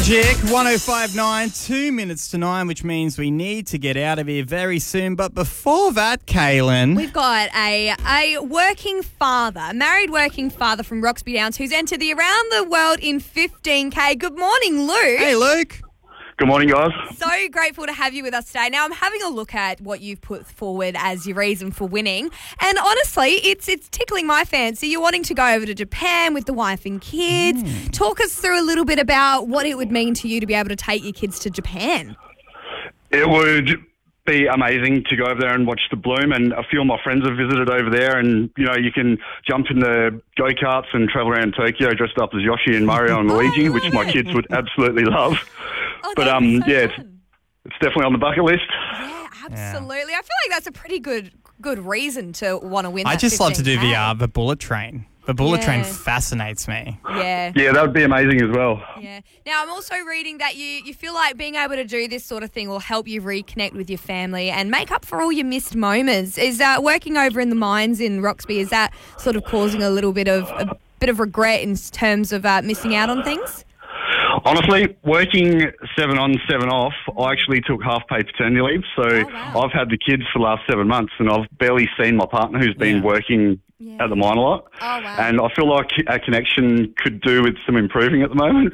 Magic 105.9, 2 minutes to 9, which means we need to get out of here very soon. But before that, Kaylin, we've got a working father, a married working father from Roxby Downs who's entered the Around the World in 15K. Good morning, Luke. Hey, Luke. Good morning, guys. So grateful to have you with us today. Now, I'm having a look at what you've put forward as your reason for winning. And honestly, it's tickling my fancy. You're wanting to go over to Japan with the wife and kids. Talk us through a little bit about what it would mean to you to be able to take your kids to Japan. It would be amazing to go over there and watch the bloom, and a few of my friends have visited over there, and you can jump in the go-karts and travel around Tokyo dressed up as Yoshi and Mario and Luigi, which my kids would absolutely love. But it's definitely on the bucket list. Yeah, absolutely. I feel like that's a pretty good reason to want to win. I just love to do 15K. the bullet train. The bullet train fascinates me. Yeah. Yeah, that would be amazing as well. Yeah. Now, I'm also reading that you feel like being able to do this sort of thing will help you reconnect with your family and make up for all your missed moments. Is working over in the mines in Roxby, is that sort of causing a bit of regret in terms of missing out on things? Honestly, working 7 on, 7 off, I actually took half-paid paternity leave. So I've had the kids for the last 7 months, and I've barely seen my partner who's been working at the mine a lot. Oh, wow. And I feel like our connection could do with some improving at the moment.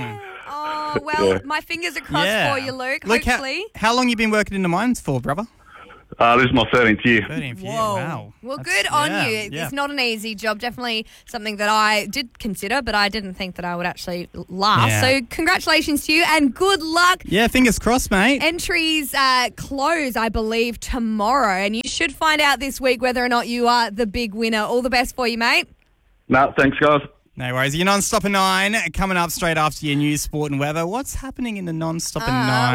Oh, well, my fingers are crossed for you, Luke. Luke, hopefully. how long you been working in the mines for, brother? This is my 13th year. 13th year, Whoa. wow. Well, good on you. Yeah. It's not an easy job. Definitely something that I did consider, but I didn't think that I would actually last. Yeah. So congratulations to you and good luck. Yeah, fingers crossed, mate. Entries close, I believe, tomorrow, and you should find out this week whether or not you are the big winner. All the best for you, mate. No, thanks, guys. No worries. Your non-stop at 9 coming up straight after your news, sport and weather. What's happening in the non-stop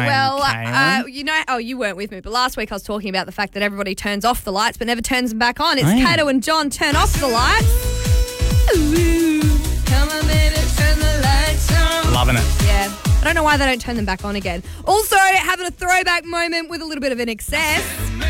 at 9, Kaylin? You weren't with me, but last week I was talking about the fact that everybody turns off the lights but never turns them back on. It's Kato and John, Turn Off the Lights. Ooh, come on, baby, turn the lights on. Loving it. Yeah. I don't know why they don't turn them back on again. Also, having a throwback moment with a little bit of an excess.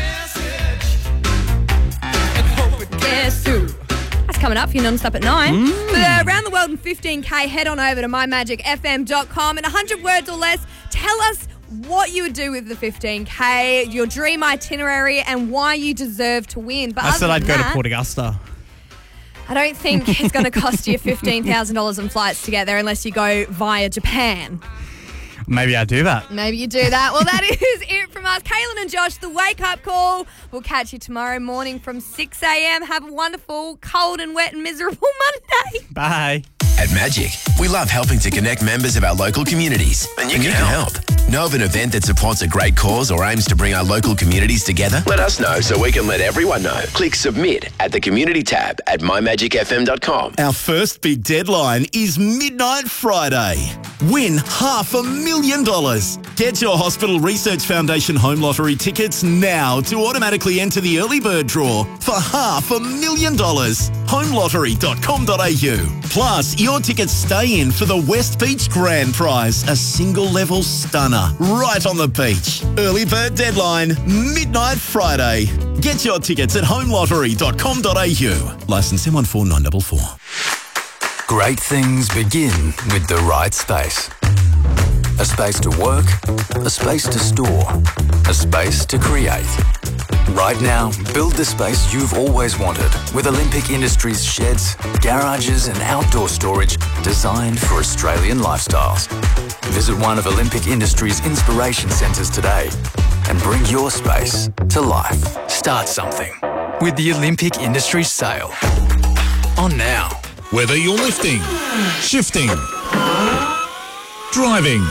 Guess who? Coming up for your non-stop at 9. But Around the World in 15K, head on over to mymagicfm.com. In 100 words or less, tell us what you would do with the 15K, your dream itinerary, and why you deserve to win. But I said I'd go to that, Port Augusta. I don't think it's going to cost you $15,000 in flights to get there unless you go via Japan. Maybe I do that. Maybe you do that. Well, that is it from us. Kaylin and Josh, the wake-up call. We'll catch you tomorrow morning from 6 a.m. Have a wonderful, cold and wet and miserable Monday. Bye. At Magic, we love helping to connect members of our local communities. And you can help. Know of an event that supports a great cause or aims to bring our local communities together? Let us know so we can let everyone know. Click submit at the community tab at mymagicfm.com. Our first big deadline is Midnight Friday. Win $500,000. Get your Hospital Research Foundation Home Lottery tickets now to automatically enter the early bird draw for $500,000. Homelottery.com.au. Plus, your tickets stay in for the West Beach Grand Prize, a single-level stunner right on the beach. Early bird deadline, Midnight Friday. Get your tickets at homelottery.com.au. Licence M14944. Great things begin with the right space. A space to work, a space to store, a space to create. Right now, build the space you've always wanted with Olympic Industries sheds, garages and outdoor storage designed for Australian lifestyles. Visit one of Olympic Industries' inspiration centres today and bring your space to life. Start something with the Olympic Industries sale. On now. Whether you're lifting, shifting, driving,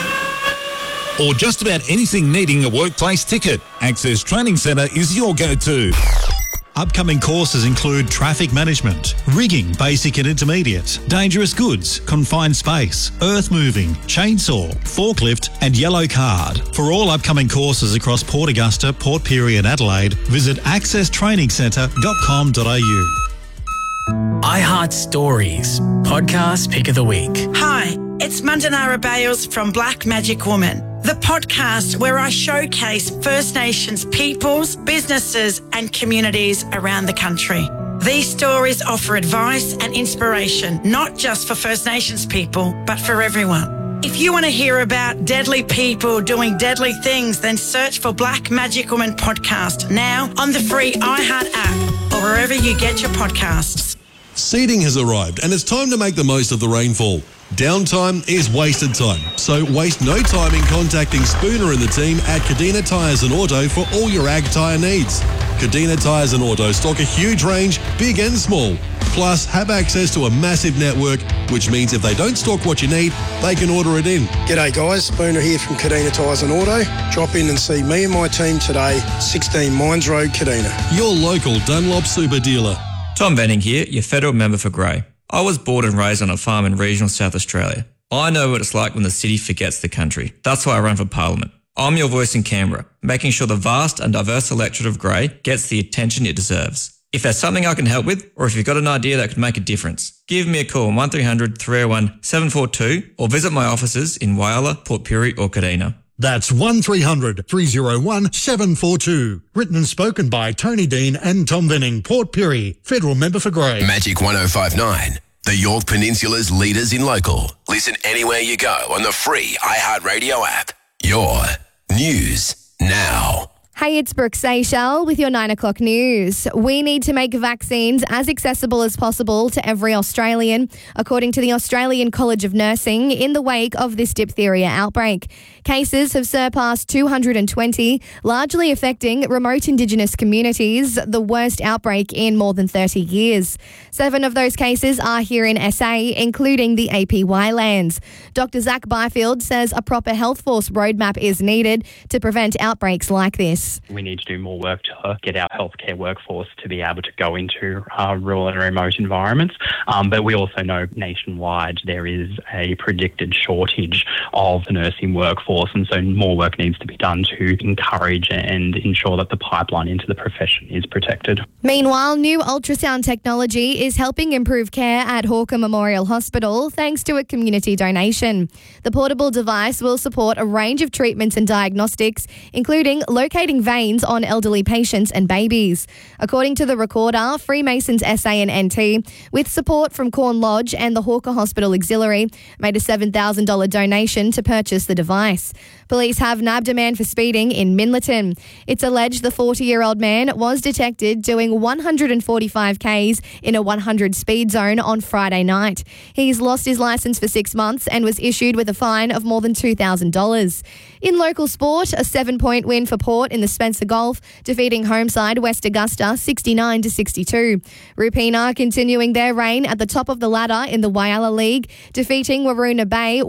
or just about anything needing a workplace ticket, Access Training Centre is your go-to. Upcoming courses include traffic management, rigging basic and intermediate, dangerous goods, confined space, earth moving, chainsaw, forklift and yellow card. For all upcoming courses across Port Augusta, Port Pirie and Adelaide, visit accesstrainingsentre.com.au. iHeart Stories, podcast pick of the week. Hi, it's Mandanara Bales from Black Magic Woman, the podcast where I showcase First Nations peoples, businesses and communities around the country. These stories offer advice and inspiration, not just for First Nations people, but for everyone. If you want to hear about deadly people doing deadly things, then search for Black Magic Woman podcast now on the free iHeart app or wherever you get your podcasts. Seeding has arrived and it's time to make the most of the rainfall. Downtime is wasted time, so waste no time in contacting Spooner and the team at Kadina Tyres and Auto for all your ag tyre needs. Kadina Tyres and Auto stock a huge range, big and small, plus have access to a massive network, which means if they don't stock what you need, they can order it in. G'day guys, Spooner here from Kadina Tyres and Auto. Drop in and see me and my team today, 16 Mines Road, Kadina. Your local Dunlop super dealer. Tom Benning here, your federal member for Grey. I was born and raised on a farm in regional South Australia. I know what it's like when the city forgets the country. That's why I run for Parliament. I'm your voice in Canberra, making sure the vast and diverse electorate of Grey gets the attention it deserves. If there's something I can help with, or if you've got an idea that could make a difference, give me a call on 1300 301 742 or visit my offices in Whyalla, Port Pirie or Kadina. That's 1300 301 742. Written and spoken by Tony Dean and Tom Benning, Port Pirie, Federal Member for Grey. Magic 105.9, the York Peninsula's leaders in local. Listen anywhere you go on the free iHeartRadio app. Your news now. Hey, it's Brooke Seychelles with your 9 o'clock news. We need to make vaccines as accessible as possible to every Australian, according to the Australian College of Nursing, in the wake of this diphtheria outbreak. Cases have surpassed 220, largely affecting remote Indigenous communities, the worst outbreak in more than 30 years. 7 of those cases are here in SA, including the APY lands. Dr. Zach Byfield says a proper health force roadmap is needed to prevent outbreaks like this. We need to do more work to get our healthcare workforce to be able to go into rural and remote environments. But we also know nationwide there is a predicted shortage of the nursing workforce, and so more work needs to be done to encourage and ensure that the pipeline into the profession is protected. Meanwhile, new ultrasound technology is helping improve care at Hawker Memorial Hospital thanks to a community donation. The portable device will support a range of treatments and diagnostics, including locating veins on elderly patients and babies. According to the recorder, Freemasons SA and NT, with support from Corn Lodge and the Hawker Hospital Auxiliary, made a $7,000 donation to purchase the device. Police have nabbed a man for speeding in Minlaton. It's alleged the 40-year-old man was detected doing 145 Ks in a 100 speed zone on Friday night. He's lost his licence for 6 months and was issued with a fine of more than $2,000. In local sport, a 7-point win for Port in the Spencer Golf, defeating home side West Augusta 69-62. Rupina continuing their reign at the top of the ladder in the Whyalla League, defeating Waroona Bay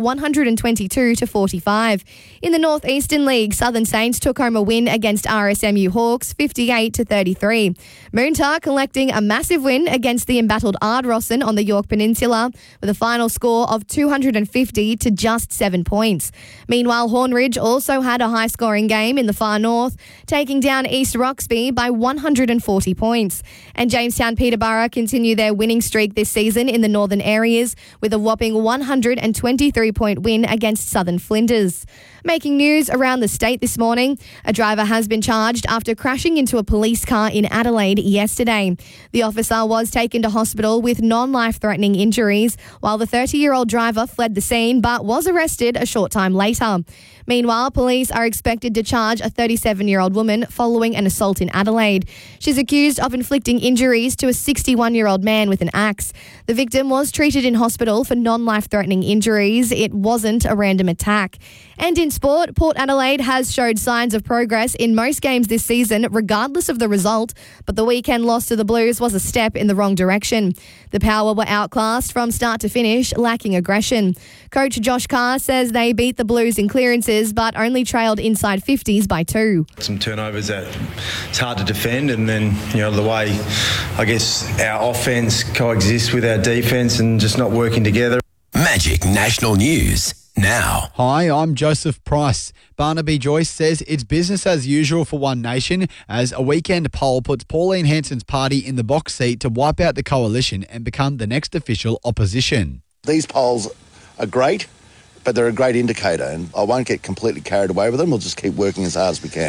122-45. In the Northeastern League, Southern Saints took home a win against RSMU Hawks 58-33. Moontar collecting a massive win against the embattled Ardrossan on the York Peninsula with a final score of 250 to just 7 points. Meanwhile, Hornridge also had a high-scoring game in the far north, taking down East Roxby by 140 points. And Jamestown Peterborough continue their winning streak this season in the northern areas with a whopping 123-point win against Southern Flinders. Making news around the state this morning, a driver has been charged after crashing into a police car in Adelaide yesterday. The officer was taken to hospital with non-life-threatening injuries, while the 30-year-old driver fled the scene but was arrested a short time later. Meanwhile, police are expected to charge a 37-year-old woman following an assault in Adelaide. She's accused of inflicting injuries to a 61-year-old man with an axe. The victim was treated in hospital for non-life-threatening injuries. It wasn't a random attack. And in sport, Port Adelaide has showed signs of progress in most games this season, regardless of the result, but the weekend loss to the Blues was a step in the wrong direction. The Power were outclassed from start to finish, lacking aggression. Coach Josh Carr says they beat the Blues in clearances, but only trailed inside 50s by 2. Some turnovers that it's hard to defend, and then, the way, I guess, our offence coexists with our defence and just not working together. Magic National News now. Hi, I'm Joseph Price. Barnaby Joyce says it's business as usual for One Nation as a weekend poll puts Pauline Hanson's party in the box seat to wipe out the coalition and become the next official opposition. These polls are great, but they're a great indicator, and I won't get completely carried away with them. We'll just keep working as hard as we can.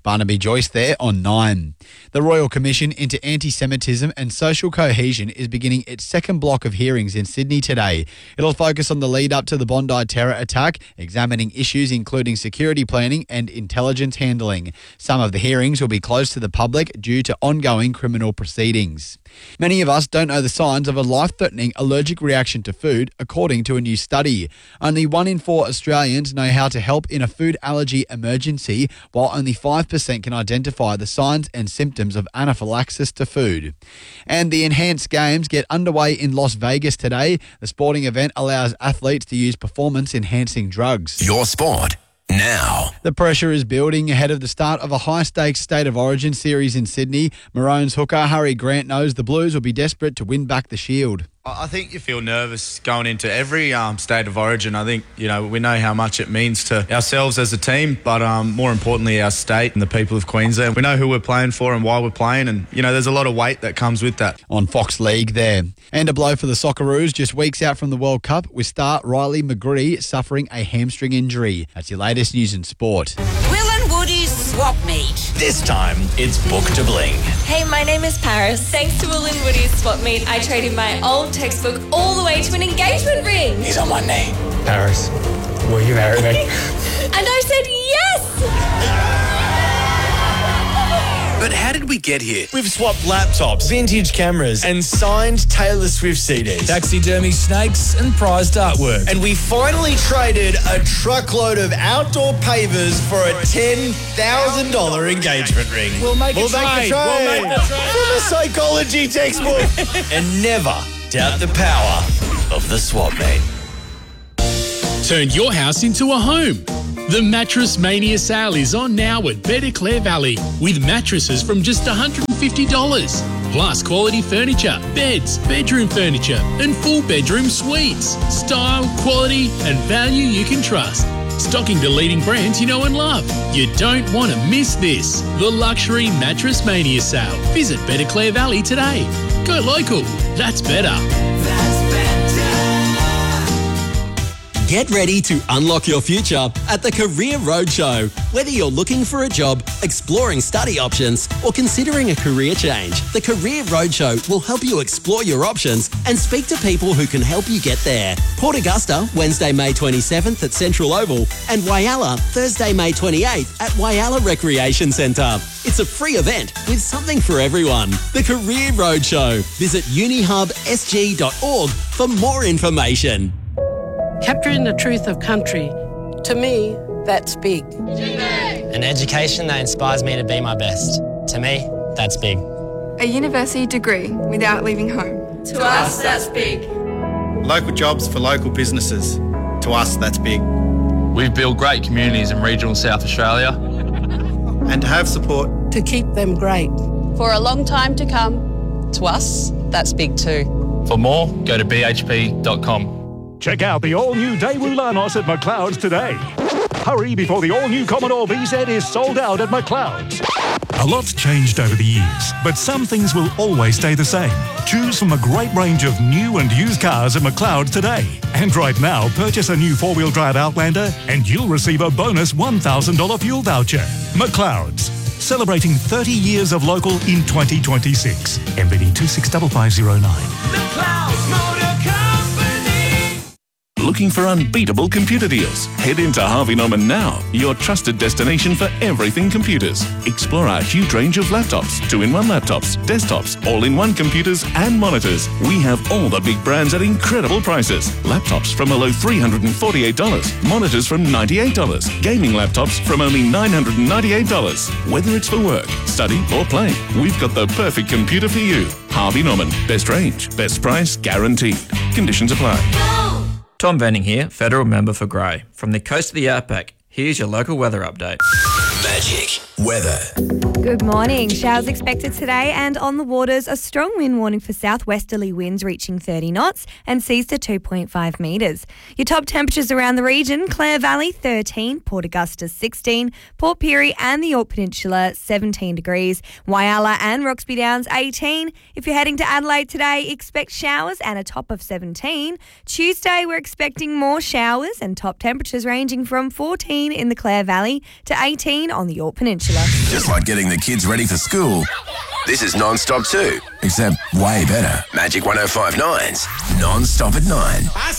Barnaby Joyce there on 9. The Royal Commission into Anti-Semitism and Social Cohesion is beginning its second block of hearings in Sydney today. It'll focus on the lead up to the Bondi terror attack, examining issues including security planning and intelligence handling. Some of the hearings will be closed to the public due to ongoing criminal proceedings. Many of us don't know the signs of a life-threatening allergic reaction to food, according to a new study. Only 1 in 4 Australians know how to help in a food allergy emergency, while only 5% can identify the signs and symptoms of anaphylaxis to food. And the Enhanced Games get underway in Las Vegas today. The sporting event allows athletes to use performance-enhancing drugs. Your sport now. The pressure is building ahead of the start of a high-stakes State of Origin series in Sydney. Maroons hooker Harry Grant knows the Blues will be desperate to win back the Shield. I think you feel nervous going into every State of Origin. I think, we know how much it means to ourselves as a team, but more importantly, our state and the people of Queensland. We know who we're playing for and why we're playing, and, there's a lot of weight that comes with that. On Fox League there. And a blow for the Socceroos just weeks out from the World Cup, with star Riley McGree suffering a hamstring injury. That's your latest news in sport. Will and Woody's Swap Meet. This time, it's Book to Bling. Hey, my name is Paris. Thanks to Will and Woody's Swap Meet, I traded my old textbook all the way to an engagement ring. He's on one knee. Paris, will you marry me? And I said yes! But how did we get here? We've swapped laptops, vintage cameras, and signed Taylor Swift CDs. Taxidermy snakes and prized artwork. And we finally traded a truckload of outdoor pavers for a $10,000 engagement ring. We'll make a trade. From a psychology textbook. And never doubt the power of the Swap Meet. Turn your house into a home. The Mattress Mania sale is on now at Better Clare Valley with mattresses from just $150. Plus quality furniture, beds, bedroom furniture and full bedroom suites. Style, quality and value you can trust. Stocking the leading brands you know and love. You don't want to miss this. The Luxury Mattress Mania sale. Visit Better Clare Valley today. Go local. That's better. Get ready to unlock your future at the Career Roadshow. Whether you're looking for a job, exploring study options, or considering a career change, the Career Roadshow will help you explore your options and speak to people who can help you get there. Port Augusta, Wednesday, May 27th at Central Oval, and Whyalla, Thursday, May 28th at Whyalla Recreation Centre. It's a free event with something for everyone. The Career Roadshow. Visit unihubsg.org for more information. Capturing the truth of country, to me, that's big. An education that inspires me to be my best. To me, that's big. A university degree without leaving home. To us, that's big. Local jobs for local businesses. To us, that's big. We've built great communities in regional South Australia. And to have support. To keep them great. For a long time to come. To us, that's big too. For more, go to bhp.com. Check out the all-new Daewoo Lanos at McLeod's today. Hurry before the all-new Commodore VZ is sold out at McLeod's. A lot's changed over the years, but some things will always stay the same. Choose from a great range of new and used cars at McLeod's today. And right now, purchase a new four-wheel drive Outlander and you'll receive a bonus $1,000 fuel voucher. McLeod's, celebrating 30 years of local in 2026. MBD 265509. McLeod's Motor Looking for unbeatable computer deals? Head into Harvey Norman now, your trusted destination for everything computers. Explore our huge range of laptops, 2-in-1 laptops, desktops, all-in-one computers and monitors. We have all the big brands at incredible prices. Laptops from a low $348, monitors from $98, gaming laptops from only $998. Whether it's for work, study or play, we've got the perfect computer for you. Harvey Norman, best range, best price guaranteed. Conditions apply. Tom Venning here, Federal Member for Grey. From the coast of the Outback, here's your local weather update. Magic weather. Good morning. Showers expected today, and on the waters, a strong wind warning for southwesterly winds reaching 30 knots and seas to 2.5 metres. Your top temperatures around the region: Clare Valley 13, Port Augusta 16, Port Pirie and the Yorke Peninsula 17 degrees, Whyalla and Roxby Downs 18. If you're heading to Adelaide today, expect showers and a top of 17. Tuesday, we're expecting more showers and top temperatures ranging from 14 in the Clare Valley to 18 on on the Yorke Peninsula. Just like getting the kids ready for school, this is Non-Stop too, except way better. Magic 105.9's Non-Stop at 9.